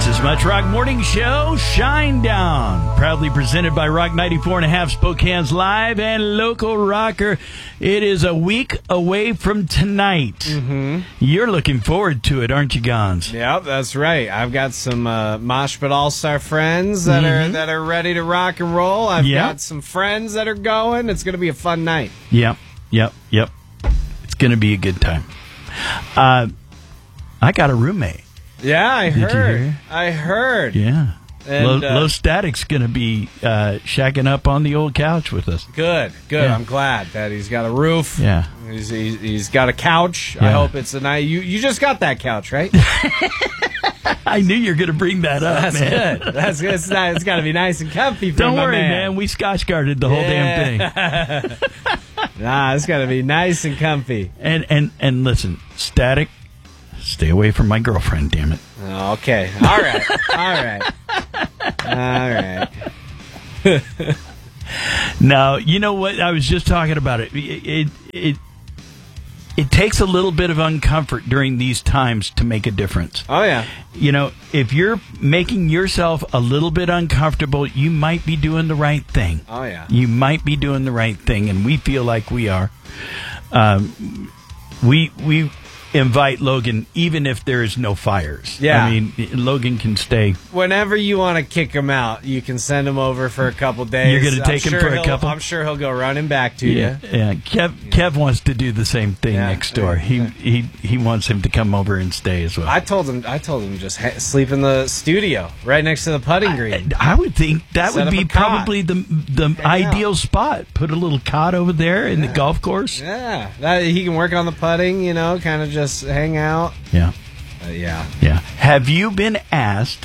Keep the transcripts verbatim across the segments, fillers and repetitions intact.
is Much Rock Morning Show, Shine Down. Proudly presented by Rock ninety-four and a half, Spokane's live and local rocker. It is a week away from tonight. Mm-hmm. You're looking forward to it, aren't you, Gons? Yep, that's right. I've got some uh, Mosh Pit All-Star friends that Mm-hmm. are that are ready to rock and roll. I've Yep. got some friends that are going. It's going to be a fun night. Yep, yep, yep. It's going to be a good time. Uh, I got a roommate. Yeah, I Did you heard. hear? I heard. Yeah. And, Low, uh, Low Static's going to be uh, shacking up on the old couch with us. Good, good. Yeah. I'm glad that he's got a roof. Yeah. He's, he's, he's got a couch. Yeah. I hope it's a nice. You you just got that couch, right? I knew you were going to bring that up, That's man. good. That's good. It's, not- it's got to be nice and comfy for Don't my worry, man. man. We Scotch guarded the whole damn thing. thing. Nah, it's got to be nice and comfy. And and and listen, Static, stay away from my girlfriend, damn it. Okay. All right. All right. All right. No, you know what? I was just talking about it. It it it, it takes a little bit of uncomfort during these times to make a difference. Oh, yeah. You know, if you're making yourself a little bit uncomfortable, you might be doing the right thing. Oh, yeah. You might be doing the right thing, and we feel like we are. Um, we we invite Logan even if there is no fires. Yeah. I mean, Logan can stay. Whenever you want to kick him out, you can send him over for a couple days. You're gonna I'm take him sure for a he'll- couple? I'm sure he'll go running back to Yeah, you. yeah. Kev Kev wants to do the same thing Yeah. next door. He he he wants him to come over and stay as well. I told him. I told him just ha- sleep in the studio right next to the putting green. I would think that Set would up be a cot. probably the the Hang out. ideal spot. Put a little cot over there in the golf course. Yeah, that, he can work on the putting. You know, kind of just hang out. Yeah, Uh, yeah. yeah. Have you been asked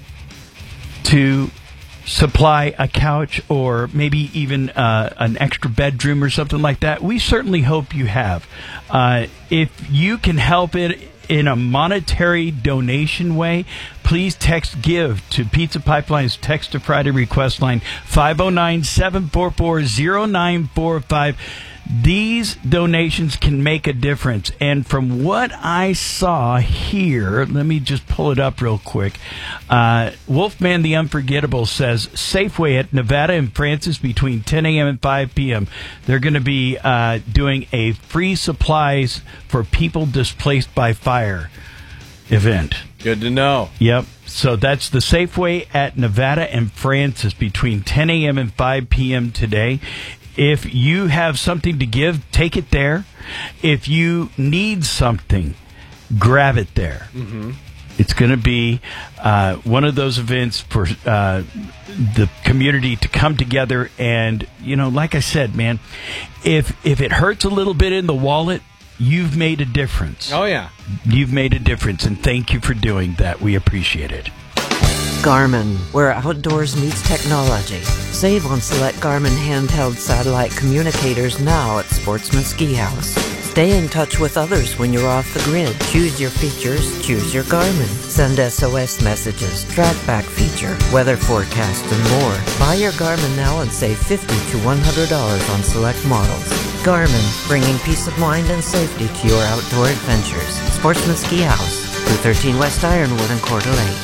to supply a couch or maybe even uh, an extra bedroom or something like that? We certainly hope you have. Uh, if you can help it in a monetary donation way, please text GIVE to Pizza Pipeline's Text to Friday request line five oh nine, seven four four, oh nine four five. These donations can make a difference. And from what I saw here, let me just pull it up real quick. Uh, Wolfman the Unforgettable says, Safeway at Nevada and Francis between ten a.m. and five p.m. They're going to be uh, doing a free supplies for people displaced by fire event. Good to know. Yep. So that's the Safeway at Nevada and Francis between ten a.m. and five p.m. today. If you have something to give, take it there. If you need something, grab it there. Mm-hmm. It's going to be uh, one of those events for uh, the community to come together. And, you know, like I said, man, if if it hurts a little bit in the wallet, you've made a difference. Oh, yeah. You've made a difference, and thank you for doing that. We appreciate it. Garmin, where outdoors meets technology. Save on select Garmin handheld satellite communicators now at Sportsman Ski House. Stay in touch with others when you're off the grid. Choose your features, choose your Garmin. Send S O S messages, track back feature, weather forecast, and more. Buy your Garmin now and save fifty to one hundred dollars on select models. Garmin, bringing peace of mind and safety to your outdoor adventures. Sportsman Ski House, two thirteen West Ironwood and Coeur d'Alene.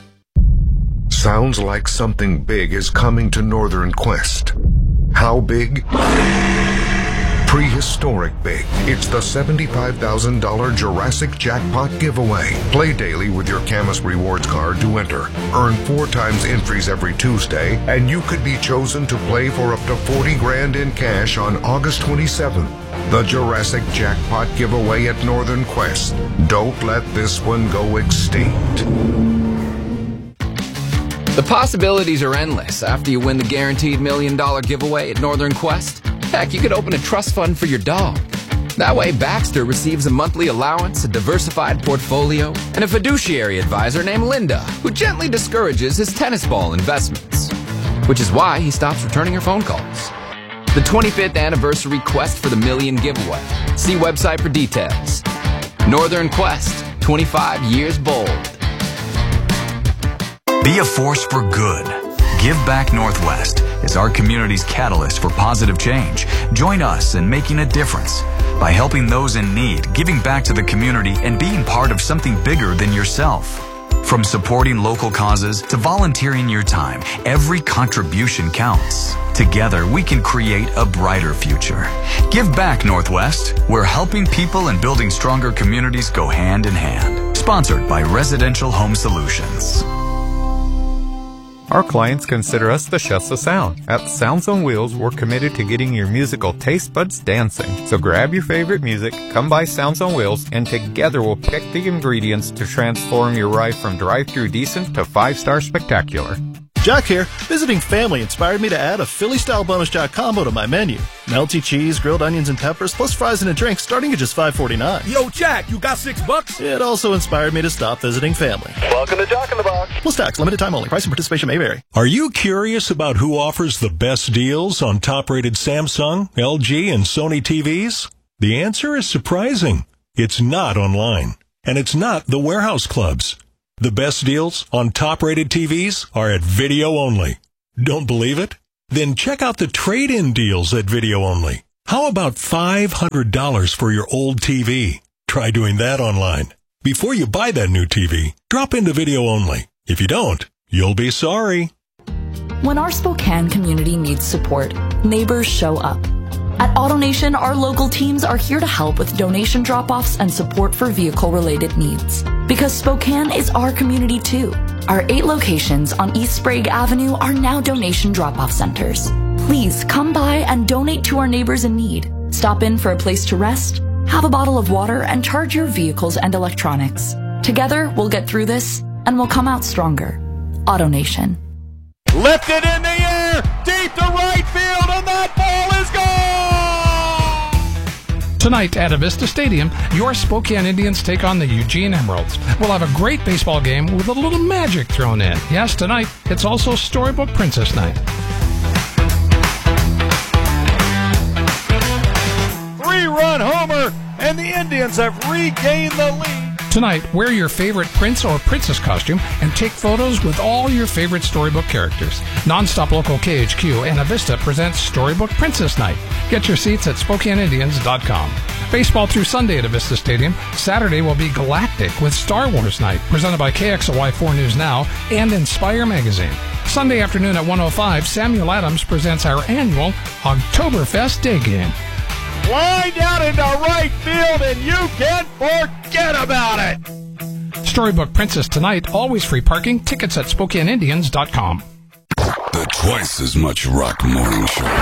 Sounds like something big is coming to Northern Quest. How big? Prehistoric big. It's the seventy-five thousand dollars Jurassic Jackpot giveaway. Play daily with your Camus Rewards card to enter. Earn four times entries every Tuesday, and you could be chosen to play for up to forty grand in cash on August twenty-seventh. The Jurassic Jackpot giveaway at Northern Quest. Don't let this one go extinct. The possibilities are endless after you win the guaranteed million dollar giveaway at Northern Quest. Heck, you could open a trust fund for your dog. That way, Baxter receives a monthly allowance, a diversified portfolio, and a fiduciary advisor named Linda, who gently discourages his tennis ball investments. Which is why he stops returning her phone calls. The twenty-fifth anniversary Quest for the Million giveaway. See website for details. Northern Quest, twenty-five years bold. Be a force for good. Give Back Northwest is our community's catalyst for positive change. Join us in making a difference by helping those in need, giving back to the community, and being part of something bigger than yourself. From supporting local causes to volunteering your time, every contribution counts. Together, we can create a brighter future. Give back, Northwest, where helping people and building stronger communities go hand in hand. Sponsored by Residential Home Solutions. Our clients consider us the chefs of sound. At Sounds on Wheels, we're committed to getting your musical taste buds dancing. So grab your favorite music, come by Sounds on Wheels, and together we'll pick the ingredients to transform your ride from drive-thru decent to five-star spectacular. Jack here. Visiting family inspired me to add a Philly-style bonus Jack combo to my menu. Melty cheese, grilled onions, and peppers, plus fries and a drink starting at just five forty-nine. Yo, Jack, you got six bucks? It also inspired me to stop visiting family. Welcome to Jack in the Box. Plus tax, limited time only. Price and participation may vary. Are you curious about who offers the best deals on top-rated Samsung, L G, and Sony T Vs? The answer is surprising. It's not online, and it's not the warehouse clubs. The best deals on top-rated T Vs are at Video Only. Don't believe it? Then check out the trade-in deals at Video Only. How about five hundred dollars for your old T V? Try doing that online. Before you buy that new T V, drop into Video Only. If you don't, you'll be sorry. When our Spokane community needs support, neighbors show up. At AutoNation, our local teams are here to help with donation drop-offs and support for vehicle-related needs. Because Spokane is our community too. Our eight locations on East Sprague Avenue are now donation drop-off centers. Please come by and donate to our neighbors in need. Stop in for a place to rest, have a bottle of water, and charge your vehicles and electronics. Together, we'll get through this, and we'll come out stronger. AutoNation. Lifted in the air, deep to right field, and that ball is gone! Tonight at Avista Stadium, your Spokane Indians take on the Eugene Emeralds. We'll have a great baseball game with a little magic thrown in. Yes, tonight, it's also Storybook Princess Night. Three-run homer, and the Indians have regained the lead. Tonight, wear your favorite prince or princess costume and take photos with all your favorite Storybook characters. Nonstop Local K H Q and Avista presents Storybook Princess Night. Get your seats at Spokane Indians dot com. Baseball through Sunday at Avista Stadium. Saturday will be Galactic with Star Wars Night, presented by K X L Y four News Now and Inspire Magazine. Sunday afternoon at one oh five, Samuel Adams presents our annual Oktoberfest Day Game. Line down into right field, and you can't forget about it. Storybook Princess tonight, always free parking. Tickets at Spokane Indians dot com. The twice as much rock morning show.